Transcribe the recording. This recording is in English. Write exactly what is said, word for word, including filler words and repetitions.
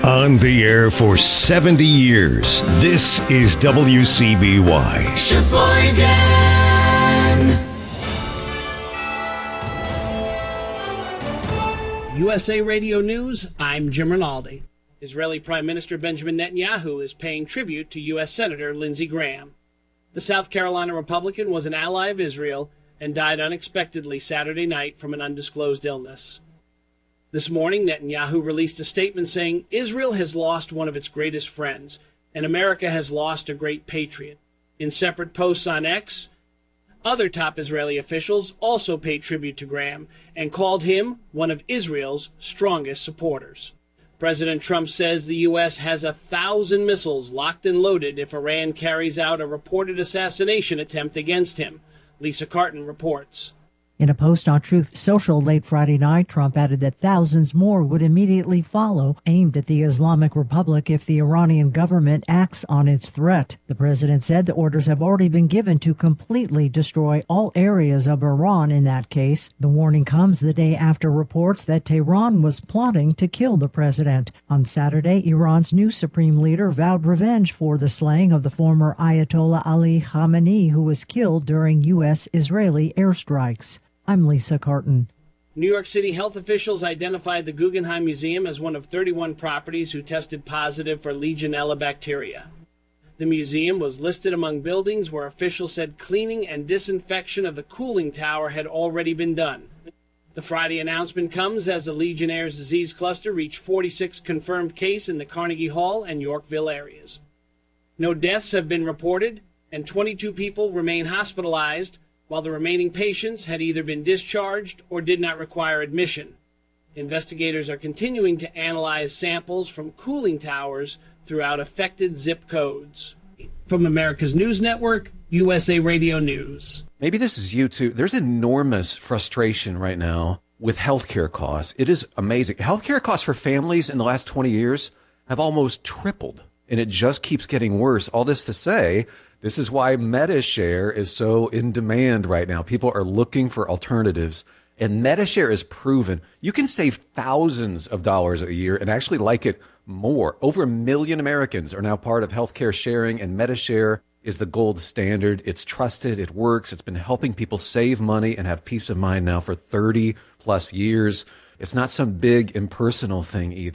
On the air for seventy years, this is W C B Y. Sheboygan. U S A Radio News, I'm Jim Rinaldi. Israeli Prime Minister Benjamin Netanyahu is paying tribute to U S Senator Lindsey Graham. The South Carolina Republican was an ally of Israel and died unexpectedly Saturday night from an undisclosed illness. This morning, Netanyahu released a statement saying Israel has lost one of its greatest friends, and America has lost a great patriot. In separate posts on X, other top Israeli officials also paid tribute to Graham and called him one of Israel's strongest supporters. President Trump says the U S has a thousand missiles locked and loaded if Iran carries out a reported assassination attempt against him. Lisa Carton reports. In a post on Truth Social late Friday night, Trump added that thousands more would immediately follow, aimed at the Islamic Republic if the Iranian government acts on its threat. The president said the orders have already been given to completely destroy all areas of Iran in that case. The warning comes the day after reports that Tehran was plotting to kill the president. On Saturday, Iran's new supreme leader vowed revenge for the slaying of the former Ayatollah Ali Khamenei, who was killed during U S Israeli airstrikes. I'm Lisa Carton. New York City health officials identified the Guggenheim Museum as one of thirty-one properties who tested positive for Legionella bacteria. The museum was listed among buildings where officials said cleaning and disinfection of the cooling tower had already been done. The Friday announcement comes as the Legionnaire's disease cluster reached forty-six confirmed cases in the Carnegie Hall and Yorkville areas. No deaths have been reported, and twenty-two people remain hospitalized, while the remaining patients had either been discharged or did not require admission. Investigators are continuing to analyze samples from cooling towers throughout affected zip codes. From America's News Network, U S A Radio News. Maybe this is you too. There's enormous frustration right now with healthcare costs. It is amazing. Healthcare costs for families in the last twenty years have almost tripled, and it just keeps getting worse. All this to say, this is why Medi-Share is so in demand right now. People are looking for alternatives, and Medi-Share is proven. You can save thousands of dollars a year and actually like it more. Over a million Americans are now part of healthcare sharing, and Medi-Share is the gold standard. It's trusted. It works. It's been helping people save money and have peace of mind now for thirty plus years. It's not some big impersonal thing either.